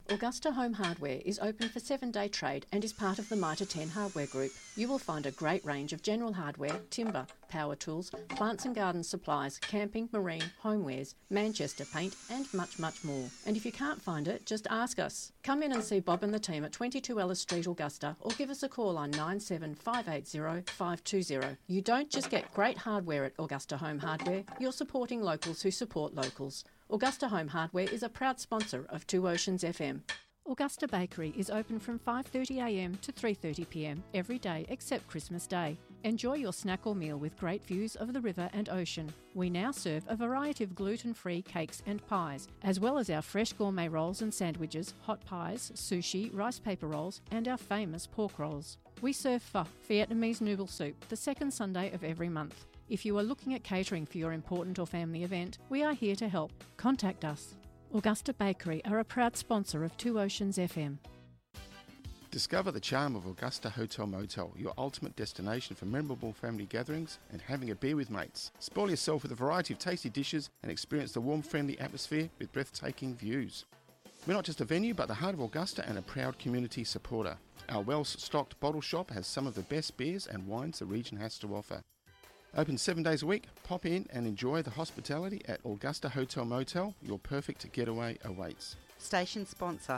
Augusta Home Hardware is open for 7-day trade and is part of the Mitre 10 Hardware Group. You will find a great range of general hardware, timber, power tools, plants and garden supplies, camping, marine, homewares, Manchester paint and much, much more. And if you can't find it, just ask us. Come in and see Bob and the team at 22 Ellis Street, Augusta, or give us a call on 97580 520. You don't just get great hardware at Augusta Home Hardware, you're supporting locals who support locals. Augusta Home Hardware is a proud sponsor of Two Oceans FM. Augusta Bakery is open from 5:30am to 3:30pm every day except Christmas Day. Enjoy your snack or meal with great views of the river and ocean. We now serve a variety of gluten-free cakes and pies, as well as our fresh gourmet rolls and sandwiches, hot pies, sushi, rice paper rolls, and our famous pork rolls. We serve pho, Vietnamese noodle soup, the second Sunday of every month. If you are looking at catering for your important or family event, we are here to help. Contact us. Augusta Bakery are a proud sponsor of Two Oceans FM. Discover the charm of Augusta Hotel Motel, your ultimate destination for memorable family gatherings and having a beer with mates. Spoil yourself with a variety of tasty dishes and experience the warm, friendly atmosphere with breathtaking views. We're not just a venue, but the heart of Augusta and a proud community supporter. Our well-stocked bottle shop has some of the best beers and wines the region has to offer. Open 7 days a week. Pop in and enjoy the hospitality at Augusta Hotel Motel. Your perfect getaway awaits. Station sponsor.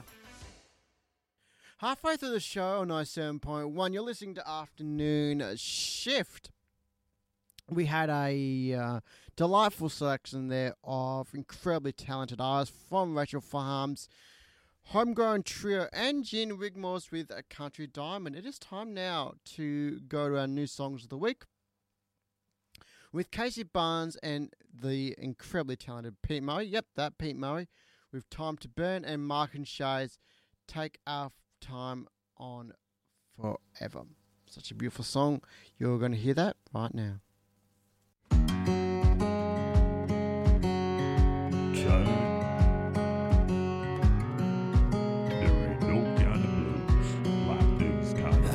Halfway through the show on 97.1, you're listening to Afternoon Shift. We had a delightful selection there of incredibly talented artists from Rachel Farms, Homegrown Trio, and Gin Wigmore's with A Country Diamond. It is time now to go to our new songs of the week with Casey Barnes and the incredibly talented Pete Murray. Yep, that Pete Murray. With Time to Burn and Mark and Shay's Take Our Time On Forever. Such a beautiful song. You're going to hear that right now.